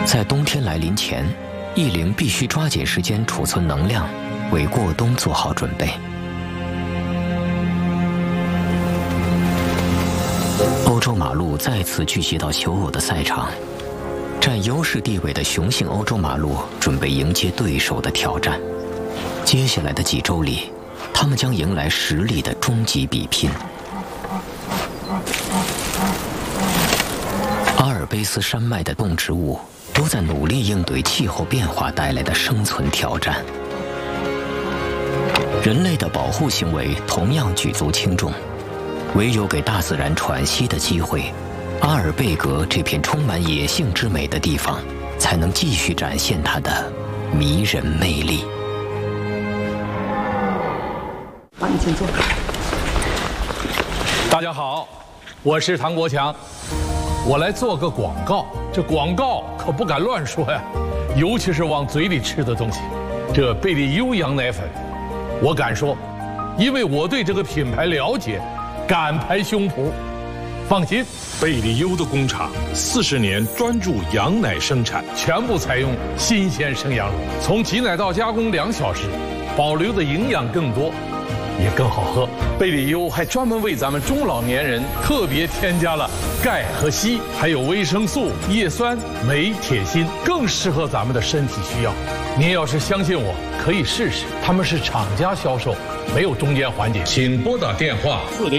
在冬天来临前，义灵必须抓紧时间储存能量，为过冬做好准备。欧洲马鹿再次聚集到求偶的赛场，占优势地位的雄性欧洲马鹿准备迎接对手的挑战。接下来的几周里，他们将迎来实力的终极比拼。阿尔卑斯山脉的动植物都在努力应对气候变化带来的生存挑战。人类的保护行为同样举足轻重，唯有给大自然喘息的机会，阿尔贝格这片充满野性之美的地方才能继续展现它的迷人魅力。 好，你请坐。 大家好，我是唐国强。我来做个广告，这广告可不敢乱说呀，尤其是往嘴里吃的东西。这贝利优羊奶粉，我敢说，因为我对这个品牌了解，敢拍胸脯。放心， 贝利优的工厂40年专注羊奶生产， 全部采用新鲜生羊乳，从挤奶到加工2小时，保留的营养更多，也更好喝。贝利优还专门为咱们中老年人特别添加了钙和硒，还有维生素、叶酸、镁、铁、锌，更适合咱们的身体需要。您要是相信我，可以试试。他们是厂家销售，没有中间环节。 请拨打电话40